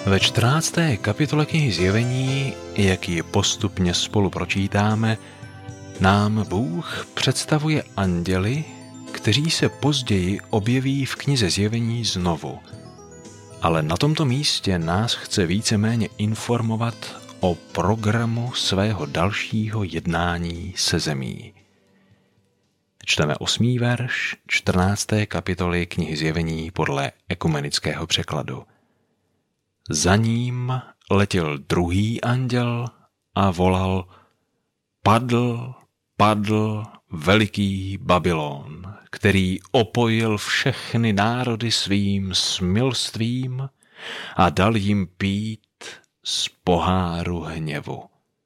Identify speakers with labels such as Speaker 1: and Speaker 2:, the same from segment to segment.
Speaker 1: Ve 14. kapitole knihy Zjevení, jak ji postupně spolu pročítáme, nám Bůh představuje anděly, kteří se později objeví v knize Zjevení znovu. Ale na tomto místě nás chce víceméně informovat o programu svého dalšího jednání se zemí. Čteme 8. verš 14. kapitoly knihy Zjevení podle ekumenického překladu. Za ním letěl druhý anděl a volal: Padl, padl veliký Babylon, který opojil všechny národy svým smilstvím a dal jim pít z poháru hněvu.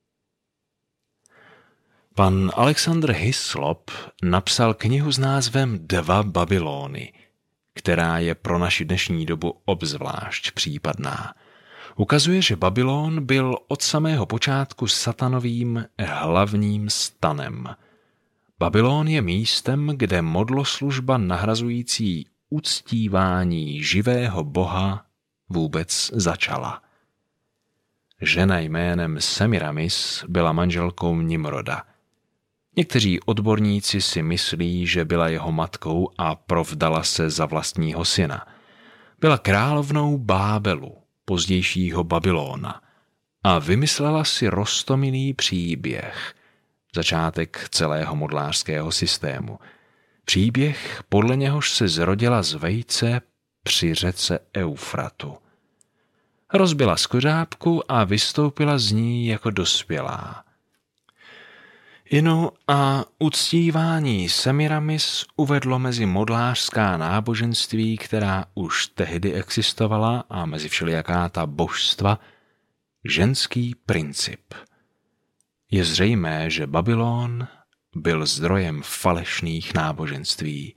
Speaker 1: Pan Alexander Hislop napsal knihu s názvem Dva Babylony, která je pro naši dnešní dobu obzvlášť případná. Ukazuje, že Babylon byl od samého počátku satanovým hlavním stanem. Babylon je místem, kde modloslužba nahrazující uctívání živého Boha vůbec začala. Žena jménem Semiramis byla manželkou Nimroda. Někteří odborníci si myslí, že byla jeho matkou a provdala se za vlastního syna. Byla královnou Bábelu, pozdějšího Babylona, a vymyslela si roztomilý příběh, začátek celého modlářského systému. Příběh, podle něhož se zrodila z vejce při řece Eufratu. Rozbila skořápku a vystoupila z ní jako dospělá. Inu a uctívání Semiramis uvedlo mezi modlářská náboženství, která už tehdy existovala, a mezi všelijaká ta božstva, ženský princip. Je zřejmé, že Babylon byl zdrojem falešných náboženství.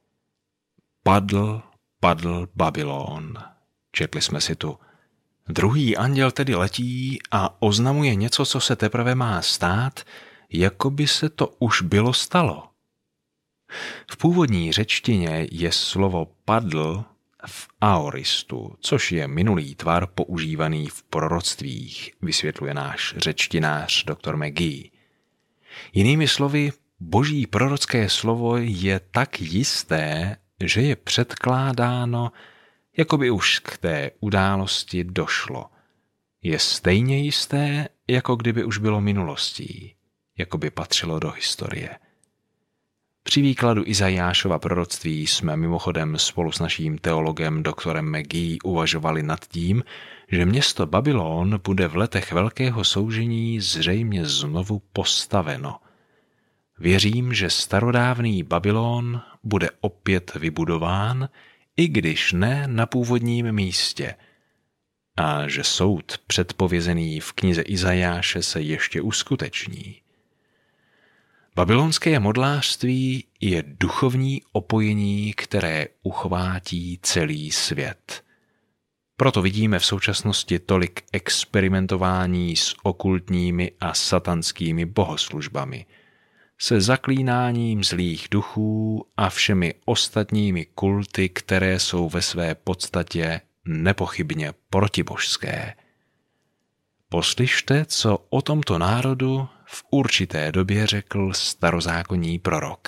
Speaker 1: Padl, padl Babylon. Četli jsme si tu. Druhý anděl tedy letí a oznamuje něco, co se teprve má stát, jako by se to už bylo stalo. V původní řečtině je slovo padl v aoristu, což je minulý tvar používaný v proroctvích, vysvětluje náš řečtinář dr. McGee. Jinými slovy, boží prorocké slovo je tak jisté, že je předkládáno, jako by už k té události došlo. Je stejně jisté, jako kdyby už bylo minulostí, jako by patřilo do historie. Při výkladu Izajášova proroctví jsme mimochodem spolu s naším teologem doktorem McGee uvažovali nad tím, že město Babylon bude v letech velkého soužení zřejmě znovu postaveno. Věřím, že starodávný Babylon bude opět vybudován, i když ne na původním místě, a že soud předpovězený v knize Izajáše se ještě uskuteční. Babylonské modlářství je duchovní opojení, které uchvátí celý svět. Proto vidíme v současnosti tolik experimentování s okultními a satanskými bohoslužbami, se zaklínáním zlých duchů a všemi ostatními kulty, které jsou ve své podstatě nepochybně protibožské. Poslyšte, co o tomto národu v určité době řekl starozákonní prorok.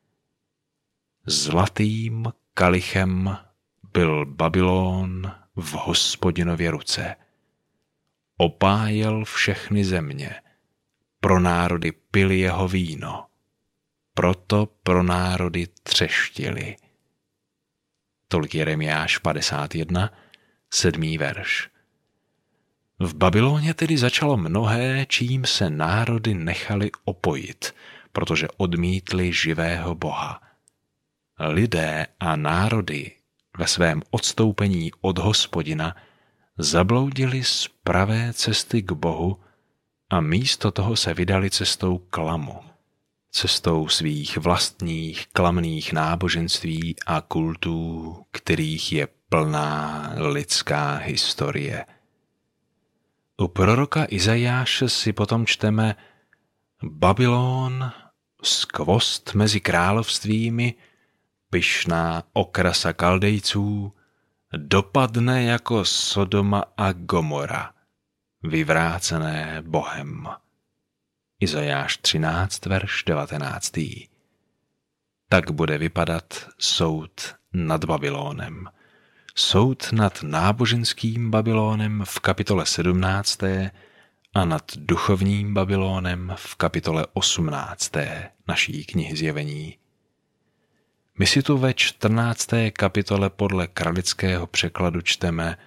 Speaker 1: Zlatým kalichem byl Babylon v Hospodinově ruce. Opájel všechny země. Pro národy pili jeho víno. Proto pro národy třeštili. Tolik Jeremiáš 51, 7. verš. V Babyloně tedy začalo mnohé, čím se národy nechali opojit, protože odmítli živého Boha. Lidé a národy ve svém odstoupení od Hospodina zabloudili z pravé cesty k Bohu a místo toho se vydali cestou klamu, cestou svých vlastních klamných náboženství a kultů, kterých je plná lidská historie. U proroka Izajáše si potom čteme: Babylon, skvost mezi královstvími, pyšná okrasa Kaldejců, dopadne jako Sodoma a Gomora, vyvrácené Bohem. Izajáš 13, verš 19. Tak bude vypadat soud nad Babylonem. Soud nad náboženským Babylonem v kapitole 17. a nad duchovním Babylonem v kapitole 18. naší knihy Zjevení. My si tu ve 14. kapitole podle kralického překladu čteme: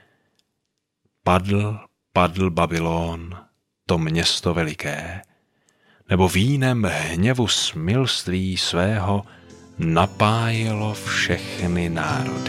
Speaker 1: Padl Babylon, to město veliké, nebo vínem hněvu smilství svého napájelo všechny národy.